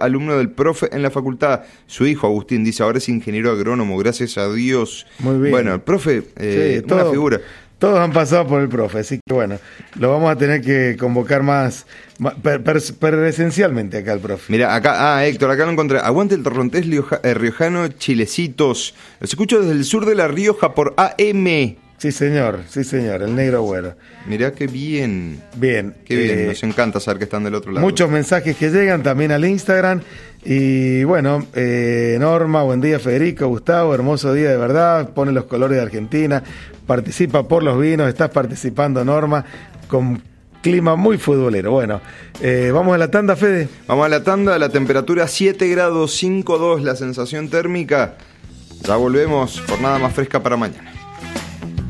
alumno del profe en la facultad. Su hijo, Agustín, dice, ahora es ingeniero agrónomo, gracias a Dios. Muy bien. Bueno, el profe, una figura. Todos han pasado por el profe, así que bueno, lo vamos a tener que convocar más presencialmente acá al profe. Mira, acá, Héctor, acá lo encontré. Aguante el torrontés riojano, chilecitos. Los escucho desde el sur de La Rioja por AM. Sí, señor, el negro agüero. Mirá qué bien. Bien. Qué bien, nos encanta saber que están del otro lado. Muchos mensajes que llegan también al Instagram. Y bueno, Norma, buen día Federico, Gustavo, hermoso día de verdad, pone los colores de Argentina, participa por los vinos, estás participando Norma, con clima muy futbolero. Bueno, vamos a la tanda, Fede. Vamos a la tanda, la temperatura 7 grados 5,2, la sensación térmica. Ya volvemos, jornada más fresca para mañana.